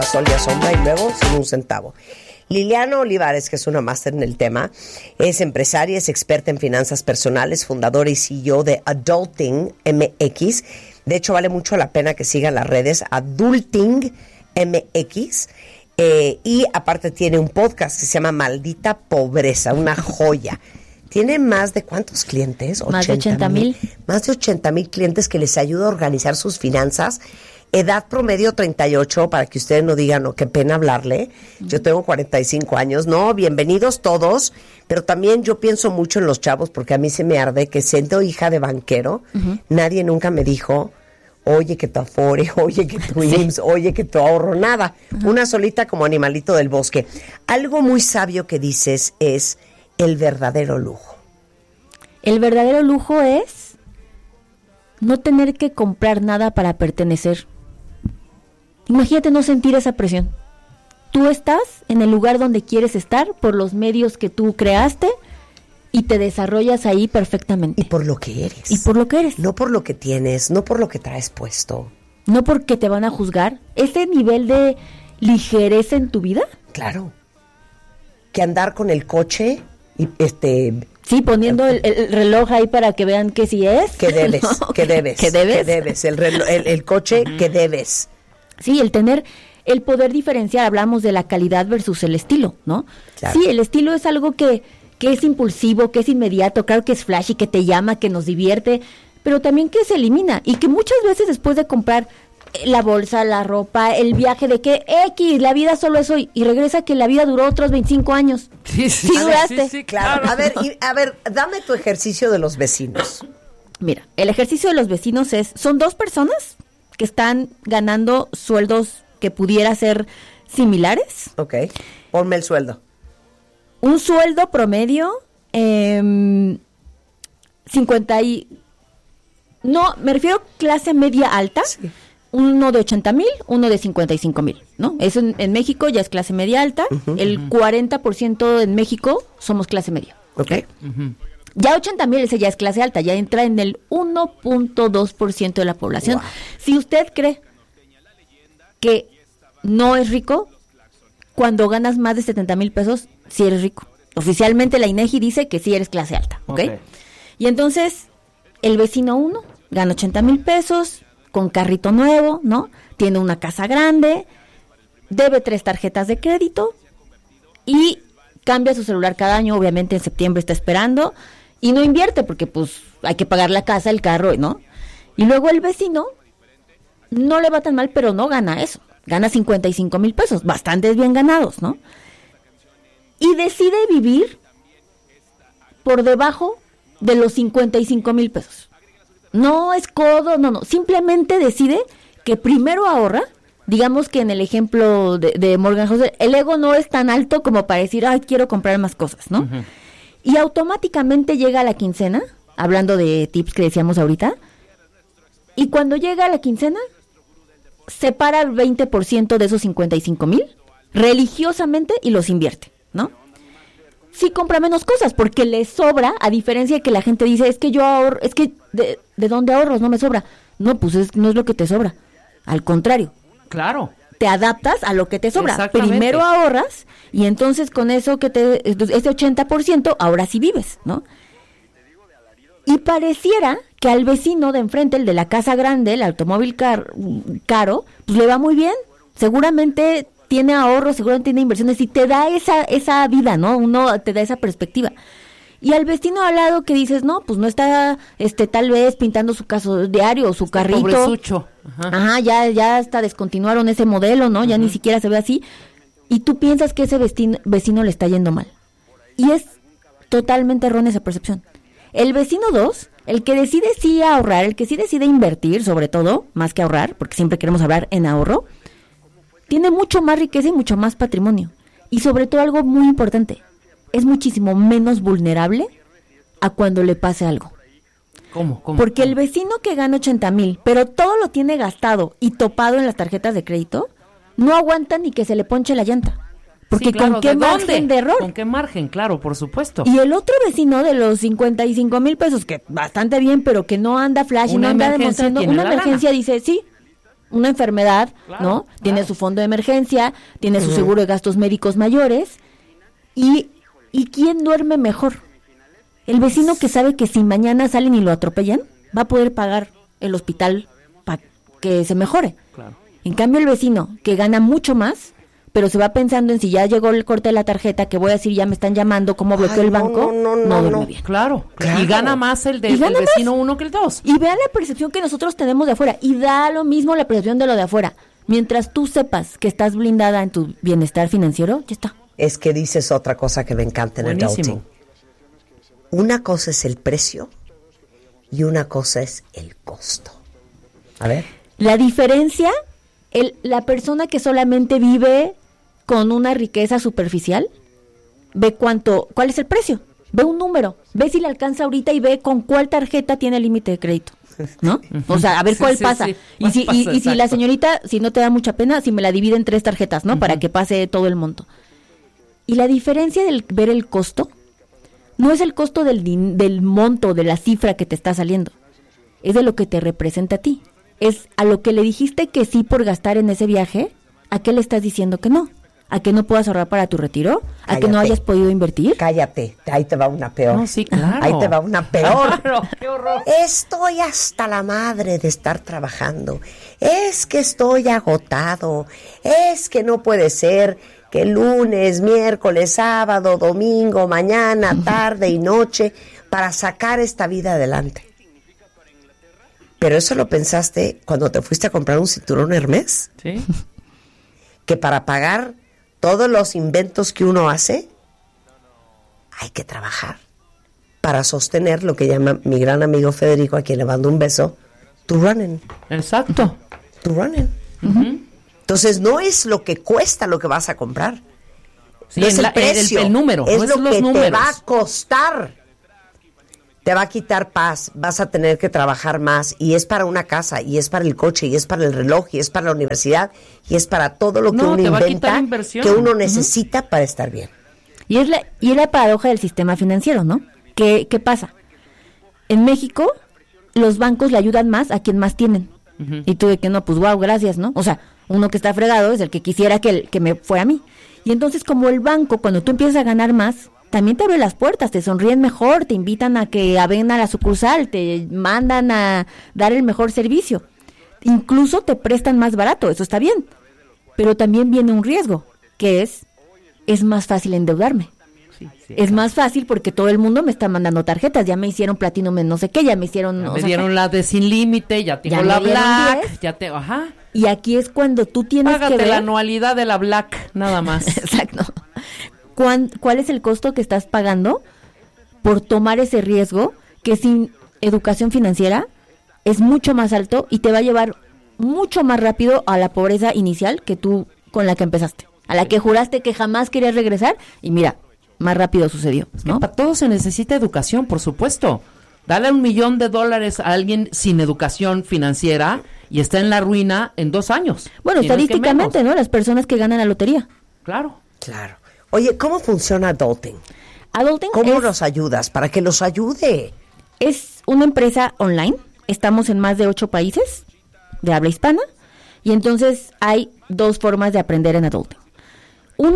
sol y a sombra y luego sin un centavo. Liliana Olivares, que es una máster en el tema, es empresaria, es experta en finanzas personales, fundadora y CEO de Adulting MX. De hecho, vale mucho la pena que sigan las redes Adulting MX. Y aparte tiene un podcast que se llama Maldita Pobreza, una joya. Tiene más de ¿cuántos clientes? Más de 80,000. Más de 80,000 clientes que les ayuda a organizar sus finanzas. Edad promedio 38, para que ustedes no digan, no, qué pena hablarle. Yo tengo 45 años. No, bienvenidos todos. Pero también yo pienso mucho en los chavos, porque a mí se me arde que siendo hija de banquero, nadie nunca me dijo, oye, que tu Afore, oye, que tu IMSS, oye, que tu ahorro, nada. Una solita como animalito del bosque. Algo muy sabio que dices es el verdadero lujo. El verdadero lujo es no tener que comprar nada para pertenecer. Imagínate no sentir esa presión. Tú estás en el lugar donde quieres estar por los medios que tú creaste y te desarrollas ahí perfectamente. Y por lo que eres. Y por lo que eres. No por lo que tienes, no por lo que traes puesto. No porque te van a juzgar. Ese nivel de ligereza en tu vida. Claro. Que andar con el coche y sí, poniendo el reloj ahí para que vean que sí es. Que debes, ¿no? que debes. Que debes. Que debes. El coche que debes. Sí, el tener el poder diferenciar, hablamos de la calidad versus el estilo, ¿no? Claro. Sí, el estilo es algo que es impulsivo, que es inmediato, claro que es flashy, que te llama, que nos divierte, pero también que se elimina y que muchas veces después de comprar la bolsa, la ropa, el viaje de que X, la vida solo es hoy, y regresa que la vida duró otros 25 años. Sí, duraste. Sí, claro. A ver, dame tu ejercicio de los vecinos. Mira, el ejercicio de los vecinos son dos personas que están ganando sueldos que pudiera ser similares. Ok, ponme el sueldo. Un sueldo promedio, 50 y... No, me refiero clase media alta. Sí. Uno de 80,000, uno de 55,000, ¿no? Eso en México ya es clase media alta. El 40% en México somos clase media. Ok. Ya 80,000, ese ya es clase alta, ya entra en el 1.2% de la población. Wow. Si usted cree que no es rico, cuando ganas más de 70,000 pesos, sí eres rico. Oficialmente la INEGI dice que sí eres clase alta, ¿ok? Y entonces, el vecino 1 gana 80,000 pesos, con carrito nuevo, ¿no? Tiene una casa grande, debe 3 tarjetas de crédito y cambia su celular cada año, obviamente en septiembre está esperando, y no invierte porque pues hay que pagar la casa, el carro, ¿no? Y luego el vecino no le va tan mal, pero no gana eso. Gana 55,000 pesos, bastante bien ganados, ¿no? Y decide vivir por debajo de los 55,000 pesos. No es codo, no. Simplemente decide que primero ahorra. Digamos que en el ejemplo de Morgan Housel, el ego no es tan alto como para decir, ay, quiero comprar más cosas, ¿no? Y automáticamente llega a la quincena, hablando de tips que decíamos ahorita, y cuando llega a la quincena, separa el 20% de esos 55,000 religiosamente y los invierte, ¿no? Sí compra menos cosas porque le sobra, a diferencia de que la gente dice, es que yo ahorro, es que ¿de dónde ahorros? No me sobra. No, pues no es lo que te sobra. Al contrario. Claro. Te adaptas a lo que te sobra. Primero ahorras y entonces con eso ese 80% ahora sí vives, ¿no? Y pareciera que al vecino de enfrente, el de la casa grande, el automóvil caro, pues le va muy bien. Seguramente tiene ahorros, seguramente tiene inversiones y te da esa vida, ¿no? Uno te da esa perspectiva. Y al vecino al lado que dices, no, pues no está tal vez pintando su caso diario o su carrito. Pobrezucho. Ajá, ya hasta descontinuaron ese modelo, ¿no? Ya ni siquiera se ve así. Y tú piensas que ese vecino le está yendo mal. Y es totalmente errónea esa percepción. El vecino 2, el que decide sí ahorrar, el que sí decide invertir, sobre todo, más que ahorrar, porque siempre queremos hablar en ahorro, tiene mucho más riqueza y mucho más patrimonio. Y sobre todo algo muy importante, es muchísimo menos vulnerable a cuando le pase algo. ¿Cómo? Porque el vecino que gana 80,000, pero todo lo tiene gastado y topado en las tarjetas de crédito, no aguanta ni que se le ponche la llanta. Porque sí, claro, ¿con qué margen de error? ¿Con qué margen? Claro, por supuesto. Y el otro vecino de los 55,000 pesos, que bastante bien, pero que no anda flash, no anda demostrando, una emergencia dice, sí, una enfermedad, Claro, ¿no? claro. Tiene su fondo de emergencia, tiene su seguro de gastos médicos mayores. ¿Y quién duerme mejor? El vecino que sabe que si mañana salen y lo atropellan, va a poder pagar el hospital para que se mejore. Claro. En cambio, el vecino que gana mucho más, pero se va pensando en si ya llegó el corte de la tarjeta, que voy a decir, ya me están llamando, cómo bloqueó Ay, el no, banco, no. duerme bien. Claro. Claro. Y gana más el Y del gana vecino 1 que el 2. Y vean la percepción que nosotros tenemos de afuera. Y da lo mismo la percepción de lo de afuera. Mientras tú sepas que estás blindada en tu bienestar financiero, ya está. Es que dices otra cosa que me encanta en el Buenísimo. adulting. Una cosa es el precio y una cosa es el costo. A ver. La diferencia, la persona que solamente vive con una riqueza superficial, ve cuál es el precio, ve un número, ve si le alcanza ahorita y ve con cuál tarjeta tiene el límite de crédito, ¿no? O sea, a ver Sí, cuál sí, pasa. sí. Y ¿Cuál si, pasa? y si la Exacto. señorita, si no te da mucha pena, si me la divide en 3 tarjetas, ¿no? Para que pase todo el monto. Y la diferencia del ver el costo, no es el costo del monto, de la cifra que te está saliendo, es de lo que te representa a ti. Es a lo que le dijiste que sí por gastar en ese viaje, ¿a qué le estás diciendo que no? ¿A que no puedas ahorrar para tu retiro? ¿A que no Cállate. hayas podido invertir? Cállate, ahí te va una peor. No, sí, claro. Ahí te va una peor. Claro, qué horror. Estoy hasta la madre de estar trabajando. Es que estoy agotado. Es que no puede ser que lunes, miércoles, sábado, domingo, mañana, tarde y noche para sacar esta vida adelante. Pero eso lo pensaste cuando te fuiste a comprar un cinturón Hermès, Sí. que para pagar todos los inventos que uno hace, hay que trabajar para sostener lo que llama mi gran amigo Federico, a quien le mando un beso, to running. Exacto. To running. Entonces no es lo que cuesta lo que vas a comprar. Sí, No es en el precio, el número, es no lo los que te números. va a costar. Te va a quitar paz, vas a tener que trabajar más, y es para una casa, y es para el coche, y es para el reloj, y es para la universidad, y es para todo lo que No, uno te va a quitar inventa, inversión. que uno necesita para estar bien. Y es la paradoja del sistema financiero, ¿no? ¿Qué pasa? En México, los bancos le ayudan más a quien más tienen. Y tú de que no, pues wow, gracias, ¿no? O sea, uno que está fregado es el que quisiera que me fuera a mí. Y entonces, como el banco, cuando tú empiezas a ganar más, también te abre las puertas, te sonríen mejor, te invitan a que vengan a la sucursal, te mandan a dar el mejor servicio. Incluso te prestan más barato, eso está bien. Pero también viene un riesgo, que es más fácil endeudarme. Sí, sí. Es más fácil porque todo el mundo me está mandando tarjetas, ya me hicieron Platinum en no sé qué, ya me hicieron... Ya o me sea, dieron la de sin límite, ya tengo Ya la me dieron Black, 10. ya te... Ajá. y aquí es cuando tú tienes Págate que ver... la anualidad de la Black, nada más. Exacto. ¿Cuál es el costo que estás pagando por tomar ese riesgo que sin educación financiera es mucho más alto y te va a llevar mucho más rápido a la pobreza inicial que tú con la que empezaste, a la que juraste que jamás querías regresar y mira, más rápido sucedió, ¿no? Para todo se necesita educación, por supuesto. Dale $1 millón a alguien sin educación financiera y está en la ruina en 2 años. Bueno, Si no es que estadísticamente, menos. ¿no? Las personas que ganan la lotería. Claro. Claro. Oye, ¿cómo funciona Adulting? Adulting ¿Cómo los ayudas? Para que los ayude. es una empresa online. Estamos en más de 8 países de habla hispana. Y entonces hay 2 formas de aprender en Adulting. 1,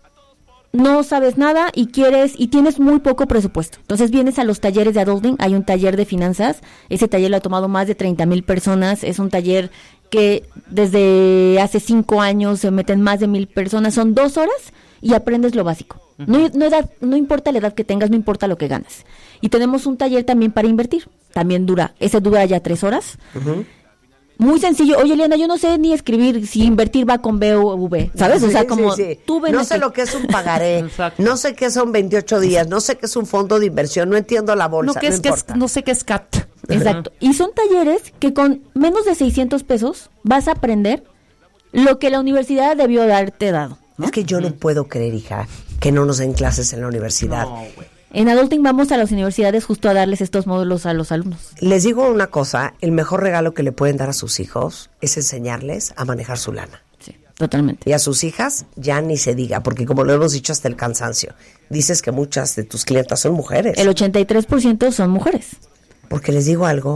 no sabes nada y tienes muy poco presupuesto. Entonces vienes a los talleres de Adulting. Hay un taller de finanzas. Ese taller lo ha tomado más de 30,000 personas. Es un taller que desde hace 5 años se meten más de 1,000 personas. Son 2 horas y aprendes lo básico. No importa la edad que tengas, no importa lo que ganas. Y tenemos un taller también para invertir. También dura ya 3 horas. Muy sencillo. Oye, Eliana, yo no sé ni escribir si invertir va con B o V, ¿sabes? O sea, Sí, como sí, sí. tú ven No aquí. sé lo que es un pagaré, Exacto. no sé qué son 28 días, no sé qué es un fondo de inversión, no entiendo la bolsa, No, importa. no sé qué es CAT. Exacto. Y son talleres que con menos de 600 pesos vas a aprender lo que la universidad debió haberte dado. Es que yo no puedo creer, hija, que no nos den clases en la universidad. No, güey. En Adulting vamos a las universidades justo a darles estos módulos a los alumnos. Les digo una cosa, el mejor regalo que le pueden dar a sus hijos es enseñarles a manejar su lana. Sí, totalmente. Y a sus hijas ya ni se diga, porque como lo hemos dicho hasta el cansancio, dices que muchas de tus clientas son mujeres. El 83% son mujeres. Porque les digo algo,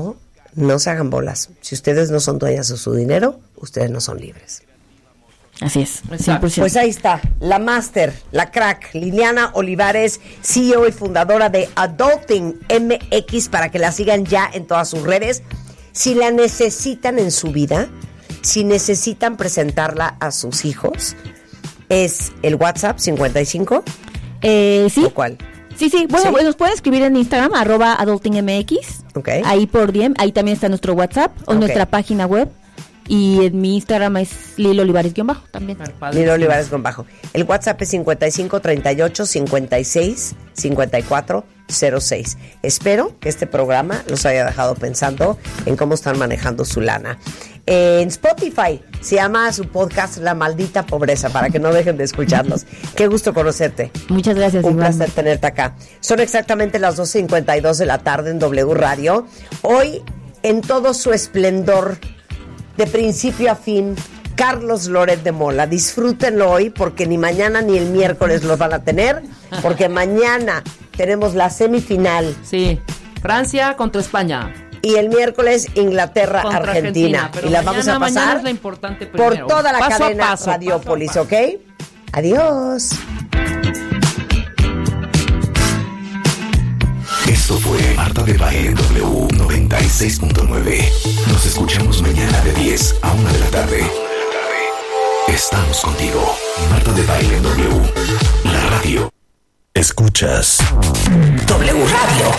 no se hagan bolas. Si ustedes no son dueñas de su dinero, ustedes no son libres. Así es, 100%. Pues ahí está, la máster, la crack, Liliana Olivares, CEO y fundadora de Adulting MX, para que la sigan ya en todas sus redes. Si la necesitan en su vida, si necesitan presentarla a sus hijos, es el WhatsApp 55. Sí. ¿O cuál? Sí. Bueno, ¿Sí? nos pueden escribir en Instagram, @adultingmx. Okay. Ahí por DM, ahí también está nuestro WhatsApp o nuestra página web. Y en mi Instagram es Lilo Olivares _ también. Lilo Olivares _ El WhatsApp es 55 38 56 54 06. Espero que este programa los haya dejado pensando en cómo están manejando su lana. En Spotify se llama su podcast La Maldita Pobreza, para que no dejen de escucharnos. Qué gusto conocerte. Muchas gracias, Un Iván. placer tenerte acá. Son exactamente las 2:52 de la tarde en W Radio. Hoy, en todo su esplendor, de principio a fin, Carlos Loret de Mola. Disfrútenlo hoy, porque ni mañana ni el miércoles los van a tener, porque mañana tenemos la semifinal. Sí, Francia contra España. Y el miércoles Inglaterra, Contra Argentina. pero Y las vamos a mañana pasar es la importante por primero. toda la Paso a cadena paso, Radiopolis, paso a paso. ¿ok? Adiós. Esto fue Marta de Baile W 96.9. Nos escuchamos mañana de 10 a 1 de la tarde. Estamos contigo. Marta de Baile W. La radio. Escuchas W Radio.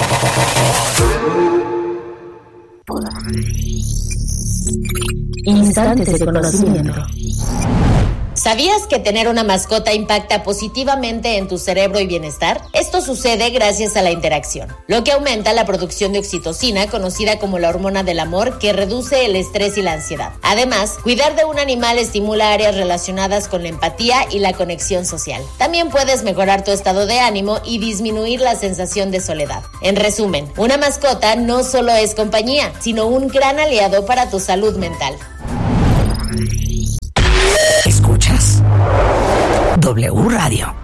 Instantes de conocimiento. ¿Sabías que tener una mascota impacta positivamente en tu cerebro y bienestar? Esto sucede gracias a la interacción, lo que aumenta la producción de oxitocina, conocida como la hormona del amor, que reduce el estrés y la ansiedad. Además, cuidar de un animal estimula áreas relacionadas con la empatía y la conexión social. También puedes mejorar tu estado de ánimo y disminuir la sensación de soledad. En resumen, una mascota no solo es compañía, sino un gran aliado para tu salud mental. Escuchas W Radio.